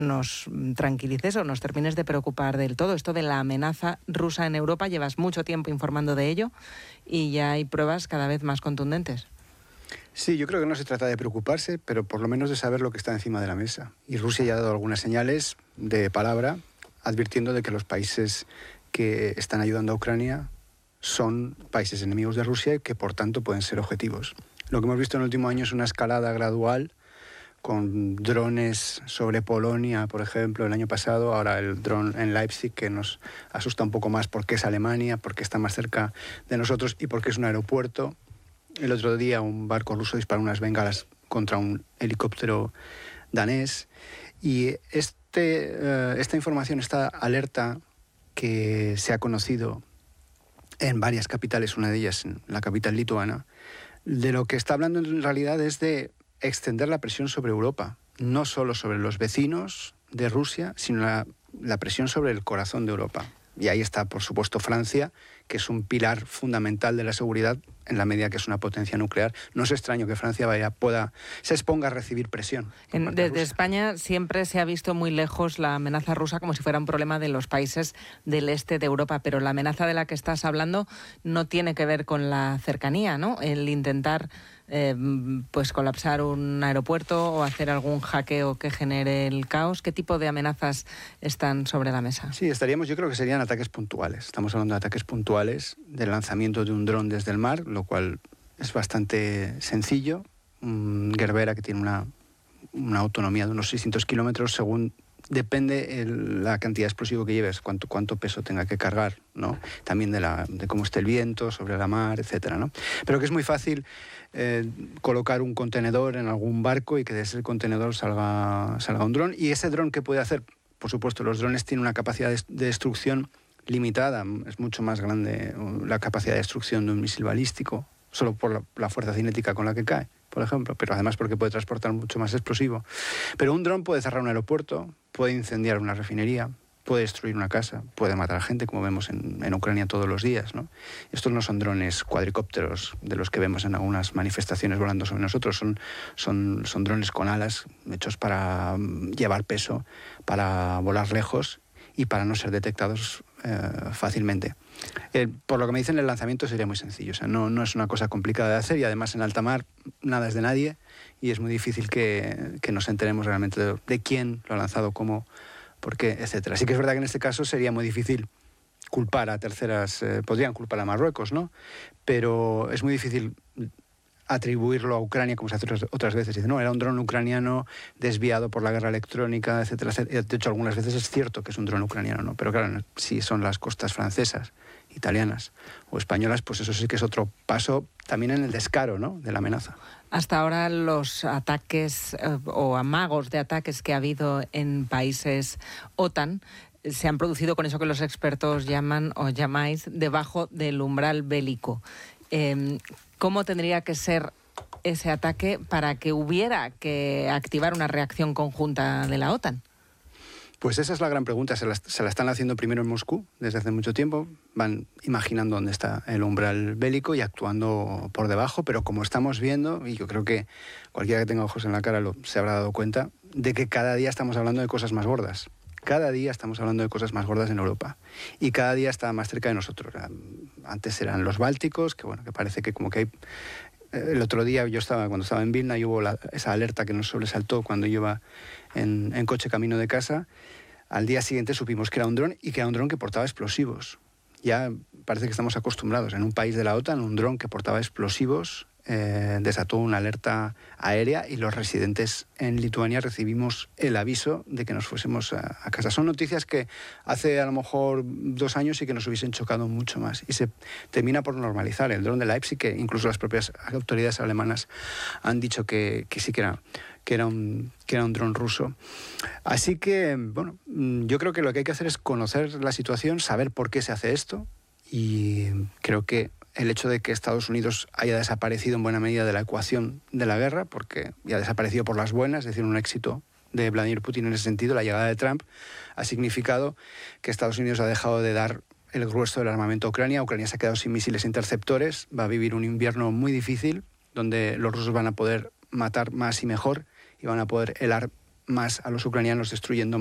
nos tranquilices o nos termines de preocupar del todo. Esto de la amenaza rusa en Europa, llevas mucho tiempo informando de ello y ya hay pruebas cada vez más contundentes. Sí, yo creo que no se trata de preocuparse, pero por lo menos de saber lo que está encima de la mesa. Y Rusia ya ha dado algunas señales de palabra advirtiendo de que los países que están ayudando a Ucrania son países enemigos de Rusia y que por tanto pueden ser objetivos. Lo que hemos visto en el último año es una escalada gradual con drones sobre Polonia, por ejemplo, el año pasado, ahora el dron en Leipzig, que nos asusta un poco más porque es Alemania, porque está más cerca de nosotros y porque es un aeropuerto. El otro día un barco ruso disparó unas bengalas contra un helicóptero danés. Y esta información, esta alerta que se ha conocido en varias capitales, una de ellas en la capital lituana, de lo que está hablando en realidad es de extender la presión sobre Europa, no solo sobre los vecinos de Rusia, sino la presión sobre el corazón de Europa. Y ahí está, por supuesto, Francia, que es un pilar fundamental de la seguridad en la medida que es una potencia nuclear. No es extraño que Francia se exponga a recibir presión. Desde España siempre se ha visto muy lejos la amenaza rusa como si fuera un problema de los países del este de Europa, pero la amenaza de la que estás hablando no tiene que ver con la cercanía, ¿no? El intentar pues colapsar un aeropuerto o hacer algún hackeo que genere el caos. ¿Qué tipo de amenazas están sobre la mesa? Sí, yo creo que serían ataques puntuales. Estamos hablando de ataques puntuales, del lanzamiento de un dron desde el mar, lo cual es bastante sencillo. Gerbera, que tiene una autonomía de unos 600 kilómetros, según depende la cantidad de explosivo que lleves, cuánto peso tenga que cargar, ¿no? También de cómo esté el viento sobre la mar, etcétera, ¿no? Pero que es muy fácil colocar un contenedor en algún barco y que de ese contenedor salga un dron. Y ese dron, ¿qué puede hacer? Por supuesto, los drones tienen una capacidad de destrucción limitada. Es mucho más grande la capacidad de destrucción de un misil balístico, solo por la fuerza cinética con la que cae, por ejemplo, pero además porque puede transportar mucho más explosivo. Pero un dron puede cerrar un aeropuerto, puede incendiar una refinería, puede destruir una casa, puede matar a gente, como vemos en Ucrania todos los días, ¿no? Estos no son drones cuadricópteros de los que vemos en algunas manifestaciones volando sobre nosotros, son drones con alas hechos para llevar peso, para volar lejos y para no ser detectados fácilmente. Por lo que me dicen, el lanzamiento sería muy sencillo, o sea, no es una cosa complicada de hacer, y además en alta mar nada es de nadie y es muy difícil que nos enteremos realmente de quién lo ha lanzado, cómo, por qué, etcétera. Sí que es verdad que en este caso sería muy difícil culpar a terceras, podrían culpar a Marruecos, ¿no? Pero es muy difícil atribuirlo a Ucrania, como se hace otras veces. Dice, no, era un dron ucraniano desviado por la guerra electrónica, etcétera, etcétera. De hecho, algunas veces es cierto que es un dron ucraniano, ¿no? Pero claro, si son las costas francesas, italianas o españolas, pues eso sí que es otro paso también en el descaro, ¿no?, de la amenaza. Hasta ahora los ataques o amagos de ataques que ha habido en países OTAN se han producido con eso que los expertos llaman o llamáis debajo del umbral bélico. ¿Cómo tendría que ser ese ataque para que hubiera que activar una reacción conjunta de la OTAN? Pues esa es la gran pregunta. Se la están haciendo primero en Moscú desde hace mucho tiempo. Van imaginando dónde está el umbral bélico y actuando por debajo. Pero como estamos viendo, y yo creo que cualquiera que tenga ojos en la cara se habrá dado cuenta, de que cada día estamos hablando de cosas más gordas. Cada día estamos hablando de cosas más gordas en Europa. Y cada día está más cerca de nosotros. Antes eran los bálticos, que parece que como que hay... El otro día cuando estaba en Vilna, y hubo esa alerta que nos sobresaltó cuando yo iba en coche camino de casa. Al día siguiente supimos que era un dron, y que era un dron que portaba explosivos. Ya parece que estamos acostumbrados. En un país de la OTAN, un dron que portaba explosivos desató una alerta aérea, y los residentes en Lituania recibimos el aviso de que nos fuésemos a casa. Son noticias que hace a lo mejor 2 años sí que nos hubiesen chocado mucho más, y se termina por normalizar. El dron de Leipzig, que incluso las propias autoridades alemanas han dicho que sí que era un dron ruso. Así que, bueno, yo creo que lo que hay que hacer es conocer la situación, saber por qué se hace esto, y creo que el hecho de que Estados Unidos haya desaparecido en buena medida de la ecuación de la guerra, porque ya ha desaparecido por las buenas, es decir, un éxito de Vladimir Putin en ese sentido, la llegada de Trump, ha significado que Estados Unidos ha dejado de dar el grueso del armamento a Ucrania. Ucrania se ha quedado sin misiles interceptores, va a vivir un invierno muy difícil, donde los rusos van a poder matar más y mejor, y van a poder helar más a los ucranianos, destruyendo